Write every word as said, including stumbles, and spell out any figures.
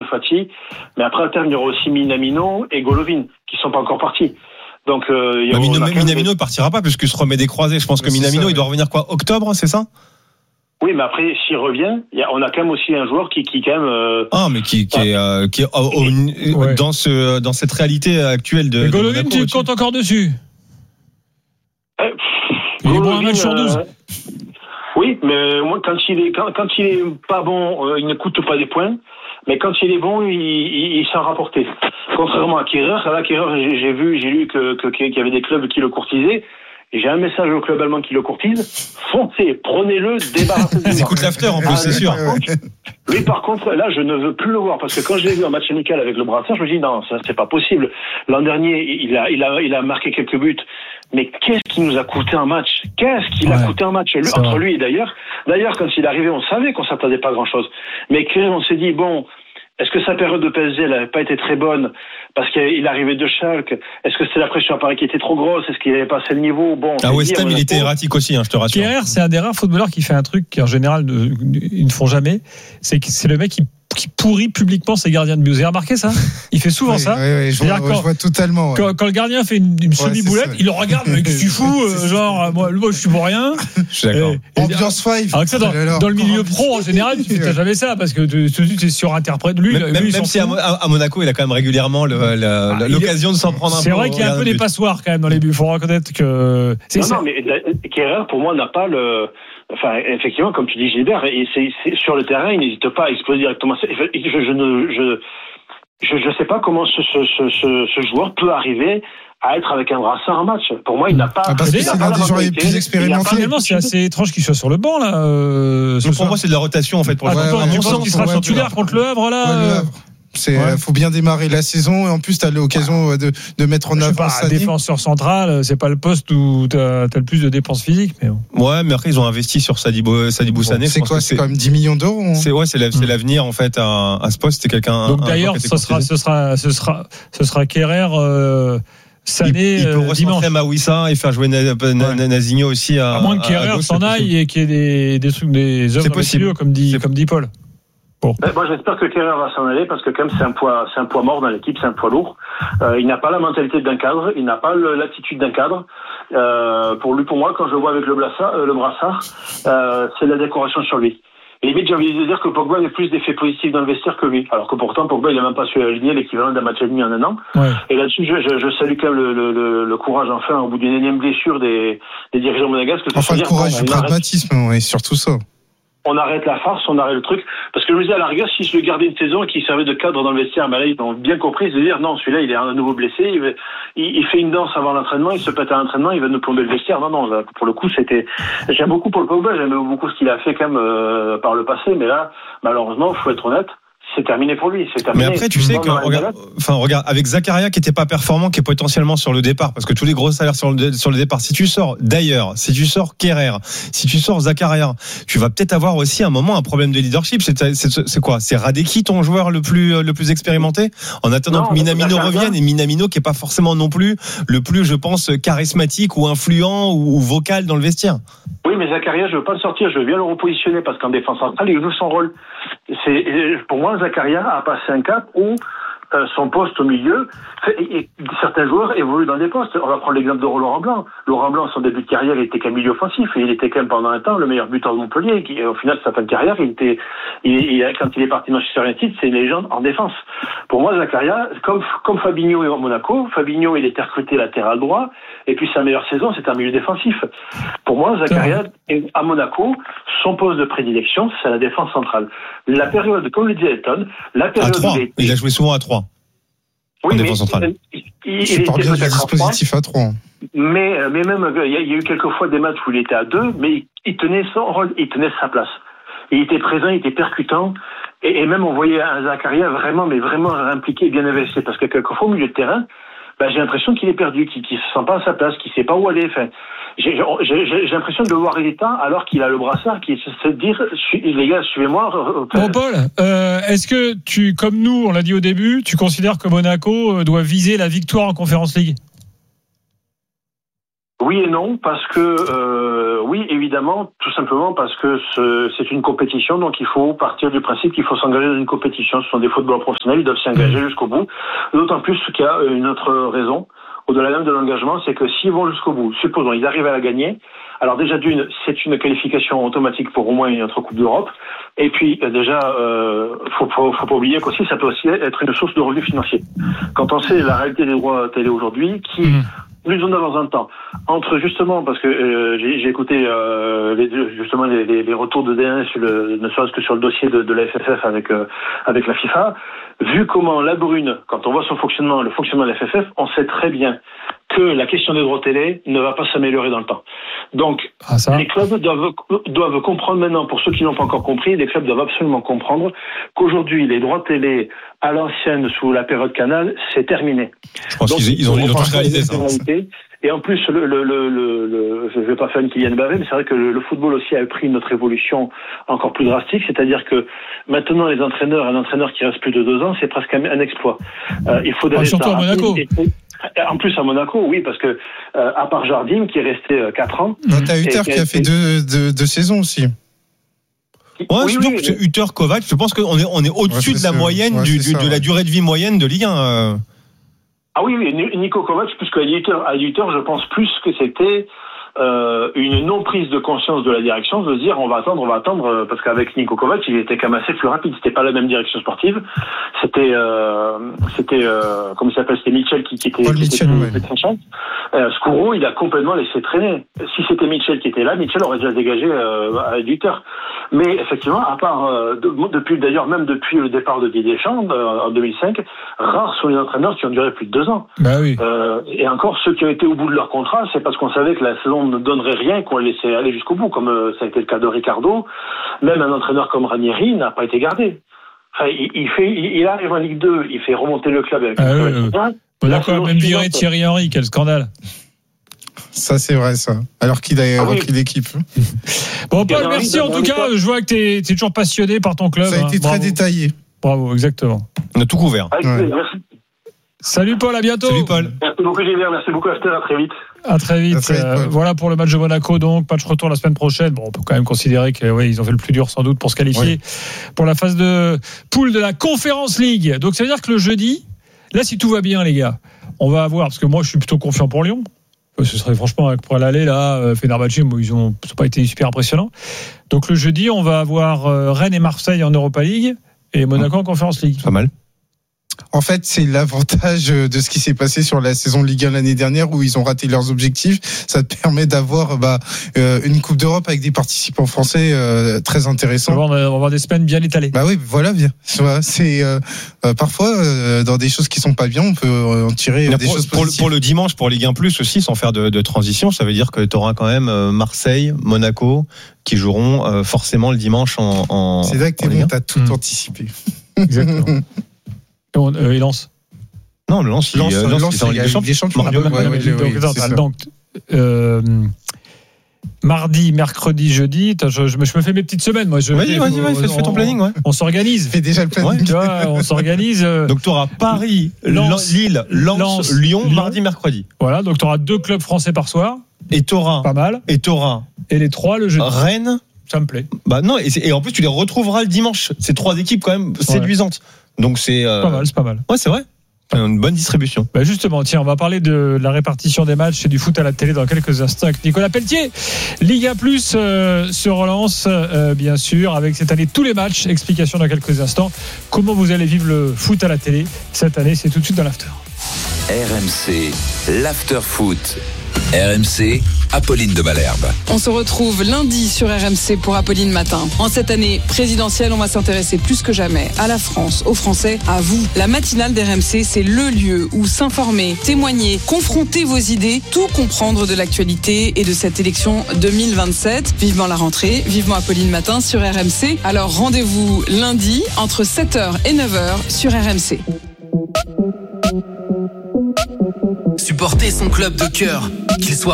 Fati, mais après à terme il y aura aussi Minamino et Golovin qui sont pas encore partis. Donc euh, il y a, bah, Minamino, Minamino des... ne partira pas puisqu'il se remet des croisés. Je pense mais que Minamino ça, il doit revenir quoi, octobre, c'est ça? Oui, mais après, s'il revient, y a, on a quand même aussi un joueur qui, qui quand même. Euh, ah, mais qui, qui est, euh, qui est oh, oh, ouais. dans ce, dans cette réalité actuelle de. Golovin, tu te comptes encore dessus? Euh, il est bon un match sur douze. Euh, oui, mais moi, quand il est, quand, quand il est pas bon, euh, il ne coûte pas des points. Mais quand il est bon, il, il, il s'en rapportait. Contrairement à Kehrer, là, Kehrer, j'ai, j'ai vu, j'ai lu que, que, qu'il y avait des clubs qui le courtisaient. Et j'ai un message au club allemand qui le courtise. Foncez, prenez-le, débarrassez-vous. Ils écoutent l'after en plus, ah, c'est sûr. Oui, par contre, là, je ne veux plus le voir parce que quand je l'ai vu en match amical avec le Brassard, je me dis non, ça c'est pas possible. L'an dernier, il a, il a, il a marqué quelques buts. Mais qu'est-ce qui nous a coûté un match? Qu'est-ce qu'il ouais, a coûté un match lui, entre lui et d'ailleurs. D'ailleurs, quand il est arrivé, on savait qu'on s'attendait pas à grand-chose. Mais on s'est dit bon. Est-ce que sa période de P S G n'avait pas été très bonne parce qu'il arrivait de Schalke? Est-ce que c'était la pression à Paris qui était trop grosse? Est-ce qu'il n'avait pas assez le niveau? Bon, à West Ham, il était erratique aussi, hein, je te rassure. Kehrer, c'est un des rares footballeurs qui fait un truc qu'en général ils ne font jamais. C'est que c'est le mec qui qui pourrit publiquement ses gardiens de but. Vous avez remarqué ça? Il fait souvent oui, ça. Oui, oui, je, vois, quand, je vois totalement. Ouais. Quand, quand le gardien fait une, une semi-boulette, ouais, il le regarde, mais qu'est-ce que tu fous? euh, Genre, moi, moi, je suis pour rien. Je suis d'accord. Et, Ambiance five. Alors que ça, dans, alors, dans le milieu pro, en général, tu fais jamais ça parce que tu, tu, tu es surinterprète. Lui, même, lui, même, même si à, à Monaco, il a quand même régulièrement le, la, ah, l'occasion de s'en prendre un peu. C'est vrai qu'il y a un peu des passoires quand même dans les buts. Il faut reconnaître que. C'est non, ça. Non, mais Kehrer, pour moi, n'a pas le. Enfin, effectivement, comme tu dis, Gilbert, et c'est, c'est, sur le terrain, il n'hésite pas à exploser directement. Je, je, je ne, je, je, je sais pas comment ce, ce, ce, ce joueur peut arriver à être avec un brassard en match. Pour moi, il n'a pas. Ah, parce que c'est l'un des joueurs les plus expérimentés. Finalement, c'est assez étrange qu'il soit sur le banc là. Euh, pour moi, c'est de la rotation en fait. Pour ah, le ouais, ouais, pense qu'il sera titulaire contre le Havre là. Ouais, le Havre. C'est, ouais. faut bien démarrer la saison et en plus t'as l'occasion ouais. de, de mettre en avant un défenseur central, c'est pas le poste où t'as, t'as le plus de dépenses physiques, mais bon. Ouais, mais après ils ont investi sur Sadibou Sadibou Sané. Bon, c'est quoi, c'est, c'est quand même dix millions d'euros. Hein. C'est ouais, c'est, la, c'est l'avenir en fait à, à ce poste. C'est quelqu'un. Donc un, d'ailleurs, ce sera, ce sera, ce sera, ce sera Kehrer. Euh, Sané, il, il peut recentrer Mawissa et faire jouer Nazinho aussi à. À moins que Kehrer s'en aille et qu'il y ait des, des trucs, des œuvres possibles, comme dit, comme dit Paul. Bon. Moi, j'espère que Kehrer va s'en aller parce que quand même c'est un poids, c'est un poids mort dans l'équipe, c'est un poids lourd. Euh, il n'a pas la mentalité d'un cadre, il n'a pas le, l'attitude d'un cadre. Euh, pour lui, pour moi, quand je le vois avec le brassard, euh, le brassard, euh, c'est la décoration sur lui. Et limite, j'ai envie de dire que Pogba avait plus d'effets positifs dans le vestiaire que lui. Alors que pourtant, Pogba, il n'a même pas su aligner l'équivalent d'un match et demi en un an. Ouais. Et là-dessus, je, je, je salue quand même le, le, le, le courage, enfin, au bout d'une énième blessure des, des dirigeants monégasques. Enfin, le courage, le pragmatisme, oui, surtout ça. On arrête la farce, on arrête le truc. Parce que je me disais, à la rigueur, si je le gardais une saison et qu'il servait de cadre dans le vestiaire, ben là, ils ont bien compris, de dire, non, celui-là, il est à nouveau blessé, il, va, il, il fait une danse avant l'entraînement, il se pète à l'entraînement, il va nous plomber le vestiaire. Non, non, là, pour le coup, c'était, j'aime beaucoup Paul Pogba, j'aime beaucoup ce qu'il a fait quand même, euh, par le passé, mais là, malheureusement, faut être honnête, c'est terminé pour lui, c'est terminé. Mais après, tu sais que, regarde, enfin, regarde, avec Zakaria qui était pas performant, qui est potentiellement sur le départ, parce que tous les gros salaires sur le, sur le départ, si tu sors, d'ailleurs, si tu sors Kehrer, si tu sors Zakaria, tu vas peut-être avoir aussi à un moment un problème de leadership. C'est, c'est, c'est quoi? C'est Radeki ton joueur le plus, le plus expérimenté? En attendant non, que Minamino revienne, et Minamino qui est pas forcément non plus le plus, je pense, charismatique ou influent ou, ou vocal dans le vestiaire. Oui, mais Zakaria, je veux pas le sortir, je veux bien le repositionner parce qu'en défense centrale, il joue son rôle. C'est, pour moi, Zakaria a passé un cap où euh, son poste au milieu, et, et, certains joueurs évoluent dans des postes. On va prendre l'exemple de Laurent Blanc. Laurent Blanc, son début de carrière, il était qu'un milieu offensif, et il était quand même pendant un temps le meilleur buteur de Montpellier. Qui, au final de sa fin de carrière, il était, il, il, quand il est parti de Manchester United, c'est une légende en défense. Pour moi, Zakaria, comme, comme Fabinho est à Monaco, Fabinho, il était recruté latéral droit, et puis sa meilleure saison, c'est un milieu défensif. Pour moi, Zakaria, à Monaco, son poste de prédilection, c'est la défense centrale. La période, comme le disait Elton, la période... À trois. Il, il a joué souvent à trois. Oui, mais centrale. Il, il, il parle bien du dispositif à trois. Mais, mais même, il y a eu quelques fois des matchs où il était à deux, mais il tenait son rôle, il tenait sa place. Il était présent, il était percutant, et, et même on voyait un Zakaria vraiment, mais vraiment impliqué et bien investi, parce que quelquefois au milieu de terrain, ben, j'ai l'impression qu'il est perdu, qu'il ne se sent pas à sa place, qu'il ne sait pas où aller. Enfin, j'ai, j'ai, j'ai l'impression de le voir hésitant alors qu'il a le brassard, qui se dire, les gars, suivez-moi. Bon, Paul, euh, est-ce que tu, comme nous, on l'a dit au début, tu considères que Monaco doit viser la victoire en Conference League? Oui et non, parce que euh, oui, évidemment, tout simplement parce que ce, c'est une compétition, donc il faut partir du principe qu'il faut s'engager dans une compétition. Ce sont des footballeurs professionnels, ils doivent s'engager jusqu'au bout. D'autant plus qu'il y a une autre raison, au-delà même de l'engagement, c'est que s'ils vont jusqu'au bout, supposons ils arrivent à la gagner, alors déjà d'une, c'est une qualification automatique pour au moins une autre Coupe d'Europe. Et puis déjà, euh, faut, faut, faut pas oublier qu'aussi ça peut aussi être une source de revenus financiers. Quand on sait la réalité des droits télé aujourd'hui, qui mmh. Nous en avons un temps. Entre justement, parce que euh, j'ai, j'ai écouté euh, les, justement les, les, les retours de D un sur le, ne serait-ce que sur le dossier de, de la F F F avec euh, avec la FIFA. Vu comment la Brune, quand on voit son fonctionnement, le fonctionnement de la F F F, on sait très bien que la question des droits télé ne va pas s'améliorer dans le temps. Donc, ah, ça. les clubs doivent, doivent comprendre maintenant, pour ceux qui n'ont pas encore compris, les clubs doivent absolument comprendre qu'aujourd'hui, les droits télé à l'ancienne, sous la période Canal, c'est terminé. Je pense Donc, qu'ils ils ont, ils ont tous réalisé ça. Et en plus, le, le, le, le, le, je ne vais pas faire une Kylian Mbappé, mais c'est vrai que le, le football aussi a pris notre évolution encore plus drastique, c'est-à-dire que maintenant, les entraîneurs, un entraîneur qui reste plus de deux ans, c'est presque un, un exploit. Euh, il faut ah, surtout à Monaco. Et, et, en plus à Monaco, oui, parce que euh, à part Jardim qui est resté euh, quatre ans. Non, t'as Hutter qui a fait deux, deux, deux saisons aussi. Ouais, oui, je oui, pense oui, que Hutter, Kovac, je pense qu'on est, on est au-dessus ouais, de la moyenne, ouais, du, du, ça, de ouais. la durée de vie moyenne de Ligue un. Euh... Ah oui, oui, Nico Kovac, puisque à Hutter, à Hutter, je pense plus que c'était euh, une non prise de conscience de la direction, de se dire on va attendre, on va attendre, parce qu'avec Nico Kovac, il était quand même assez plus rapide. C'était pas la même direction sportive. C'était, euh, c'était, euh, comment il s'appelle, c'était Mitchell qui, qui était. Paul Mitchell, ouais. euh, Scuro, il a complètement laissé traîner. Si c'était Mitchell qui était là, Mitchell aurait déjà dégagé euh, à Hutter. Mais effectivement, à part euh, de, depuis d'ailleurs même depuis le départ de Didier Deschamps euh, en deux mille cinq, rares sont les entraîneurs qui ont duré plus de deux ans. Bah oui. Euh, et encore ceux qui ont été au bout de leur contrat, c'est parce qu'on savait que la saison ne donnerait rien et qu'on les laissait aller jusqu'au bout, comme euh, ça a été le cas de Ricardo. Même un entraîneur comme Ranieri n'a pas été gardé. Enfin, il, il fait, il, il arrive en Ligue deux, il fait remonter le club avec. Ah oui, oui. On a quand même viré Thierry Henry, quel scandale. Ça, c'est vrai, ça. Alors qu'il a ah repris oui. l'équipe. Bon, Paul, merci en tout cas. Je vois que tu es toujours passionné par ton club. Ça a été hein. très détaillé. Bravo, exactement. On a tout couvert. Ouais. Merci. Salut Paul, à bientôt. Salut Paul. Merci beaucoup Gilbert, merci beaucoup After, à très vite. À très vite. À très vite euh, voilà pour le match de Monaco, donc match retour la semaine prochaine. Bon, on peut quand même considérer que ouais, ils ont fait le plus dur sans doute pour se qualifier oui. pour la phase de poule de la Conference League. Donc ça veut dire que le jeudi, là si tout va bien les gars, on va avoir, parce que moi je suis plutôt confiant pour Lyon. Ce serait franchement pour l'aller là, Fenerbahçe, ils ont, ils ont pas été super impressionnants. Donc le jeudi, on va avoir Rennes et Marseille en Europa League et Monaco en Conference League. Pas mal. En fait, c'est l'avantage de ce qui s'est passé sur la saison de Ligue un l'année dernière où ils ont raté leurs objectifs. Ça te permet d'avoir bah, euh, une Coupe d'Europe avec des participants français euh, très intéressants. On va avoir des semaines bien étalées. Bah oui, voilà, bien. C'est euh, euh, parfois euh, dans des choses qui sont pas bien, on peut en tirer Mais des pour, choses pour positives. Le, pour le dimanche, pour Ligue un plus aussi, sans faire de, de transition, ça veut dire que tu auras quand même Marseille, Monaco qui joueront euh, forcément le dimanche en. en c'est là que t'es bon, t'as tout mmh. anticipé. Exactement. Et, on, euh, et Lens. Non, le Lens, Lens, il, Lens, Lens, il, il, il, des champions. Ah, ouais, ouais, donc, oui, donc, donc euh, mardi, mercredi, jeudi. Je, je, je me fais mes petites semaines, moi. Je, vas-y, vas-y, vas-y, fais, fais ton planning, ouais. On s'organise. Fais déjà le planning. Ouais, tu vois, on s'organise. Euh, donc, tu auras Paris, Lens, Lille, Lens, Lens Lyon, Lyon, mardi, mercredi. Voilà, donc tu auras deux clubs français par soir. Et tu auras. Pas mal. Et tu auras. Et les trois, le jeudi. Rennes. Ça me plaît. Bah non, et, et en plus, tu les retrouveras le dimanche. C'est trois équipes quand même séduisantes. Donc, c'est. Euh... Pas mal, c'est pas mal. Ouais, c'est vrai. Une bonne distribution. Bah justement, tiens, on va parler de la répartition des matchs et du foot à la télé dans quelques instants avec Nicolas Pelletier. Ligue un plus euh, se relance, euh, bien sûr, avec cette année tous les matchs. Explication dans quelques instants. Comment vous allez vivre le foot à la télé cette année? C'est tout de suite dans l'after. R M C, l'after foot. R M C, Apolline de Malherbe. On se retrouve lundi sur R M C pour Apolline Matin. En cette année présidentielle, on va s'intéresser plus que jamais à la France, aux Français, à vous. La matinale d'R M C, c'est le lieu où s'informer, témoigner, confronter vos idées, tout comprendre de l'actualité et de cette élection deux mille vingt-sept. Vivement la rentrée, vivement Apolline Matin sur R M C. Alors rendez-vous lundi entre sept heures et neuf heures sur R M C. Supporter son club de cœur, qu'il soit